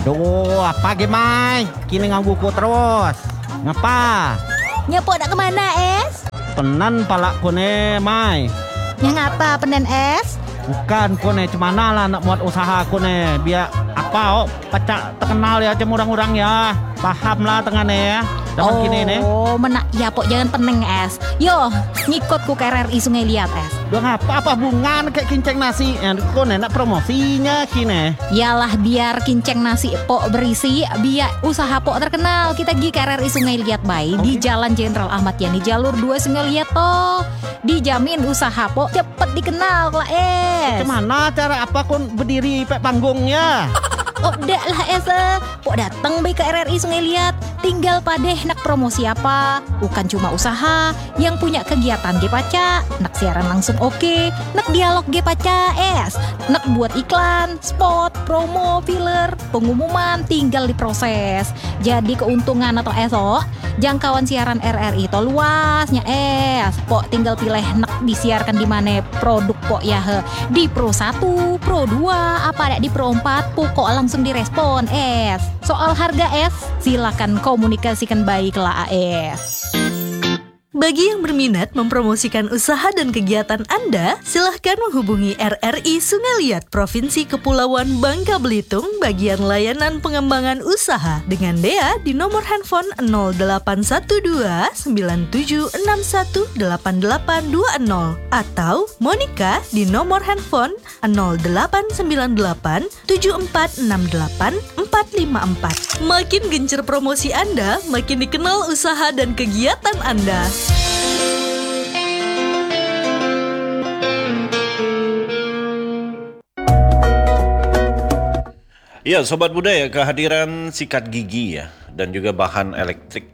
Duh, apa Gemai? Kini ngangguku terus. Ngapa? Nyepo nak kemana es? Penan palak kone, Mai. Yang apa penen es? Bukan kone, cemana lah nak buat usaha kone. Biar apa, pacak terkenal ya cem orang-orang ya. Paham lah tengahnya ya. Zaman kini nih. Oh, menak ya pok jangan peneng es. Yo, ngikut ku KRRI Sungai Liat es. Duh apa bungan kayak kinceng nasi. Kone nak promosinya kini. Yalah biar kinceng nasi pok berisi, biar usaha pok terkenal. Kita gi KRRI Sungai Liat bayi di Jalan Jenderal Ahmad Yani jalur 2 Sungai Liat toh. Dijamin usaha pok cepet dikenal lah es. Gimana cara apa kon berdiri pek panggungnya? Oh dak lah es. Pok dateng bayi ke RRI Sungai Liat. Tinggal padeh nak promosi apa. Bukan cuma usaha yang punya kegiatan ge paca. Nak siaran langsung oke. Nak dialog ge paca es. Nak buat iklan, spot, promo, filler, pengumuman tinggal diproses. Jadi keuntungan atau esok jangkauan siaran RRI itu luasnya es. Pok tinggal pilih nak disiarkan di mana produk pok ya he. Di Pro 1, Pro 2, apa ada di Pro 4 pokok langsung direspon es. Soal harga es, silakan komunikasikan baiklah AS. Bagi yang berminat mempromosikan usaha dan kegiatan Anda, silahkan menghubungi RRI Sungai Liat Provinsi Kepulauan Bangka Belitung bagian layanan pengembangan usaha dengan Dea di nomor handphone 0812 9761 8820 atau Monica di nomor handphone 0898 7468 454. Makin gencar promosi Anda, makin dikenal usaha dan kegiatan Anda. Ya, Sobat Budaya, kehadiran sikat gigi ya dan juga bahan elektrik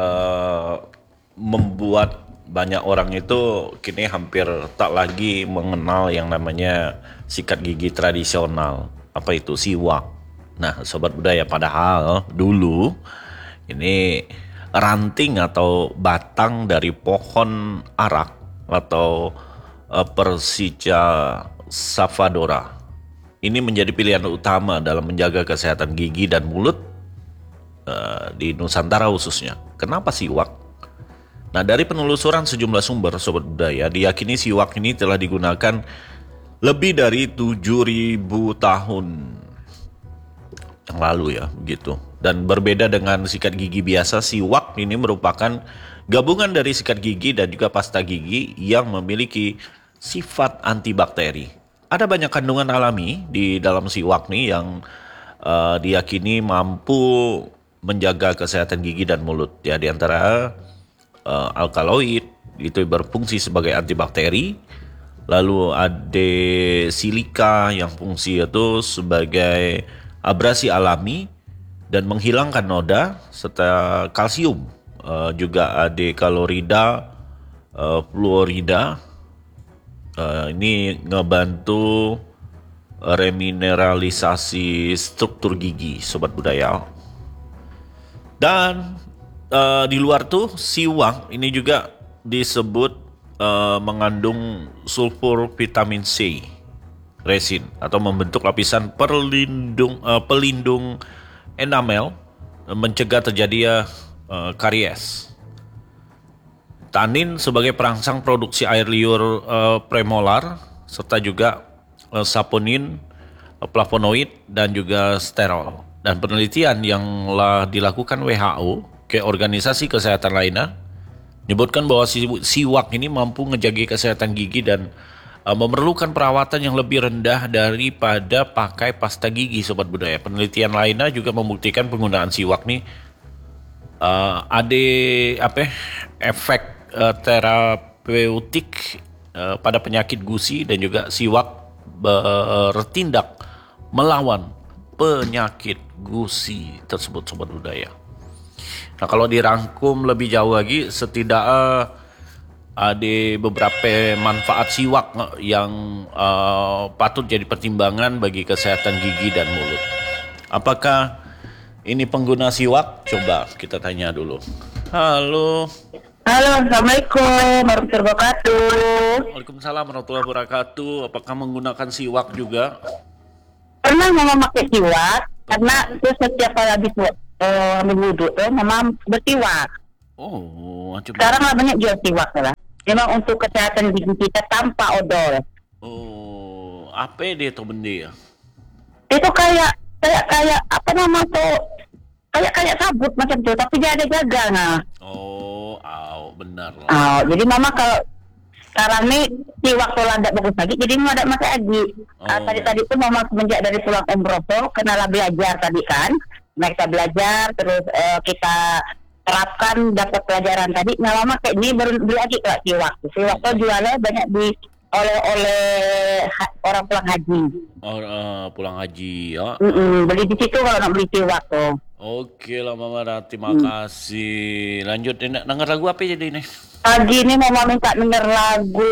membuat banyak orang itu kini hampir tak lagi mengenal yang namanya sikat gigi tradisional. Apa itu? Siwak. Nah, Sobat Budaya, padahal dulu ini ranting atau batang dari pohon arak atau Persija savadora ini menjadi pilihan utama dalam menjaga kesehatan gigi dan mulut di Nusantara khususnya. Kenapa siwak? Nah, dari penelusuran sejumlah sumber, Sobat Budaya, diyakini siwak ini telah digunakan lebih dari 7.000 tahun yang lalu ya, begitu. Dan berbeda dengan sikat gigi biasa, siwak ini merupakan gabungan dari sikat gigi dan juga pasta gigi yang memiliki sifat antibakteri. Ada banyak kandungan alami di dalam siwak nih yang diyakini mampu menjaga kesehatan gigi dan mulut. Ya, di antara alkaloid itu berfungsi sebagai antibakteri. Lalu ada silika yang fungsi itu sebagai abrasi alami dan menghilangkan noda, serta kalsium, juga ada kalorida, fluorida. Ini ngebantu remineralisasi struktur gigi, Sobat Budaya. Dan di luar tuh siwak ini juga disebut mengandung sulfur vitamin C resin atau membentuk lapisan pelindung enamel, mencegah terjadinya karies. Tanin sebagai perangsang produksi air liur premolar, serta juga saponin, flavonoid, dan juga sterol. Dan penelitian yang dilakukan WHO ke organisasi kesehatan lainnya menyebutkan bahwa siwak ini mampu menjaga kesehatan gigi dan memerlukan perawatan yang lebih rendah daripada pakai pasta gigi, Sobat Budaya. Penelitian lainnya juga membuktikan penggunaan siwak nih ada efek terapeutik pada penyakit gusi, dan juga siwak bertindak melawan penyakit gusi tersebut, Sobat Budaya. Nah, kalau dirangkum lebih jauh lagi, setidaknya ada beberapa manfaat siwak yang patut jadi pertimbangan bagi kesehatan gigi dan mulut. Apakah ini pengguna siwak? Coba kita tanya dulu. Halo. Halo, Assalamualaikum warahmatullahi wabarakatuh. Waalaikumsalam warahmatullahi wabarakatuh. Apakah menggunakan siwak juga? Pernah mama pakai siwak, Karena itu setiap kali habis ambil wudhu tuh memang bersiwak. Oh, macam Sekarang lah banyak jual siwak lah. Memang untuk kesehatan gigi kita tanpa odol. Oh, apa dia tuh benda ya? Itu kayak apa nama tuh? Kayak sabut macam tuh, tapi dia ada gagal nah. Oh, benar lah. Oh, jadi mama kalau sekarang nih si waktu landak bagus lagi, jadi mama ada masak lagi. Tadi tuh mama semenjak dari pulang umroh tuh kenalah belajar tadi kan. Nah kita belajar terus kita terapkan dapat pelajaran tadi. Nah mama kayak ini baru beli lagi kalau si waktu jualnya banyak oleh orang pulang haji. Pulang haji ya. Beli di situ kalau nak beli si waktu. Oke lah Mama Rati, makasih. Lanjut, nak denger lagu apa jadi nih? Pagi ini mama minta denger lagu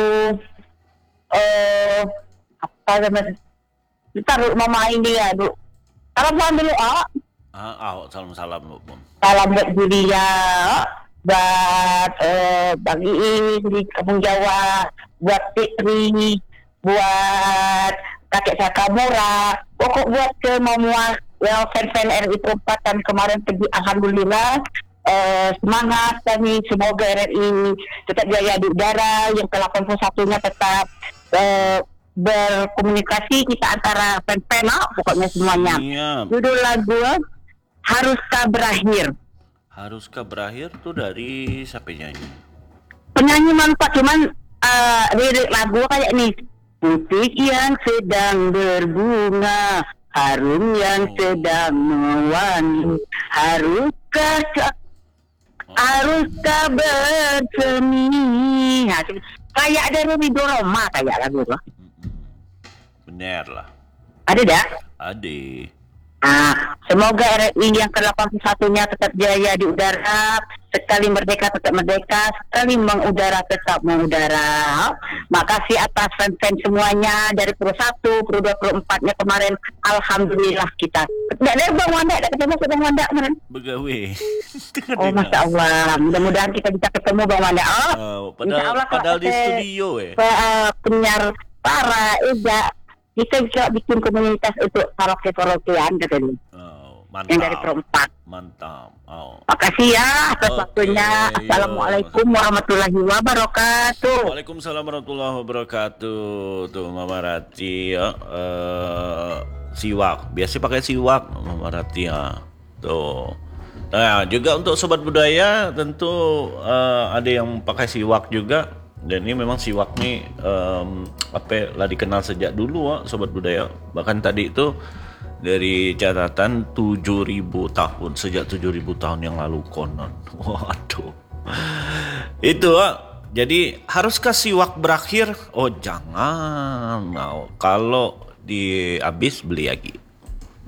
apa namanya? Bentar mama ini ya, Bu. Salam dulu, Salam-salam, Bu. Salam buat Julia, buat Bang Iis di Kampung Jawa, buat Fitri, buat kakek Sakamura, pokok buat semua fan-fan RRI perempatan kemarin pergi, alhamdulillah. Semangat kami, semoga RRI tetap jaya di udara, yang ke-81-nya tetap berkomunikasi kita antara fan-fan, pokoknya semuanya. Judul lagu Haruskah Berakhir. Haruskah Berakhir tuh dari siapa nyanyi? Penyanyi manfaat, cuman lirik lagu kayak nih. Putih yang sedang berbunga, harum yang sedang mewangi, haruskah bersemi. Nah, kayak ada Rumi Doroma kayak lagu tuh. Bener lah. Ada dah? Ada. Semoga RRI yang ke-81-nya tetap jaya di udara, sekali merdeka tetap merdeka, sekali mengudara tetap mengudara. Makasih atas fan-fan semuanya dari Pro 1, Pro 2, Pro 4-nya kemarin. Alhamdulillah kita. Tidak ada Bang Wanda, tidak ketemu Bang Wanda kemarin. Begawe. Oh Masya Allah, mudah-mudahan kita bisa ketemu Bang Wanda. Padahal di studio penyiar para kita juga bikin komunitas untuk karaoke-karaokean katanya. Mantap. Yang dari Pro 4. Mantap. Makasih ya atas waktunya. Assalamualaikum warahmatullahi wabarakatuh. Waalaikumsalam warahmatullahi wabarakatuh. Tuh Mama Rati ya. Siwak. Biasa pakai siwak Mama Rati ya. Tuh. Nah, juga untuk sobat budaya tentu ada yang pakai siwak juga. Dan ini memang siwak nih lah dikenal sejak dulu sobat budaya. Bahkan tadi itu dari catatan 7.000 tahun, sejak 7.000 tahun yang lalu konon. Waduh. Itu jadi haruskah siwak berakhir? Oh jangan. Kalau habis beli lagi.